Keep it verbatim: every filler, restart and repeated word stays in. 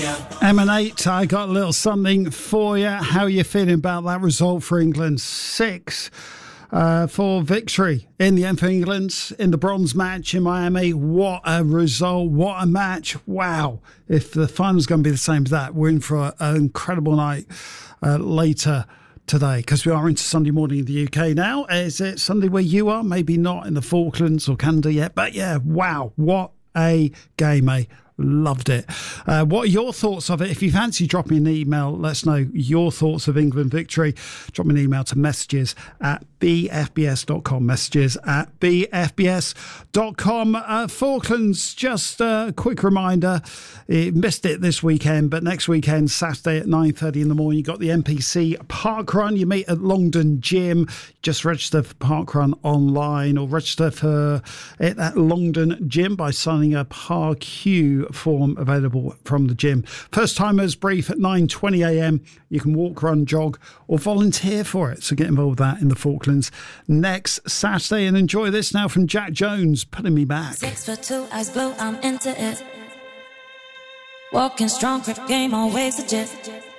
M and eight, I got a little something for you. How are you feeling about that result for England? Six uh, for victory in the end for England in the bronze match in Miami. What a result. What a match. Wow. If the final's going to be the same as that, we're in for a, an incredible night uh, later today, because we are into Sunday morning in the U K now. Is it Sunday where you are? Maybe not in the Falklands or Canada yet, but yeah, wow. What a game, eh? Loved it. Uh, what are your thoughts of it? If you fancy dropping an email, let us know your thoughts of England victory. Drop me an email to messages at b f b s dot com. Messages at b f b s dot com. Uh, Falklands, just a quick reminder, you missed it this weekend, but next weekend, Saturday at nine thirty in the morning, you got the N P C Park Run. You meet at Longdon Gym. Just register for Park Run online or register for it at Longdon Gym by signing a Park Q form available from the gym. First timers brief at nine twenty a m. You can walk, run, jog or volunteer for it. So get involved with that in the Falklands next Saturday. And enjoy this now from Jack Jones, Putting Me Back. Six foot two, eyes blue, I'm into it. Walking strong, grip game, always legit.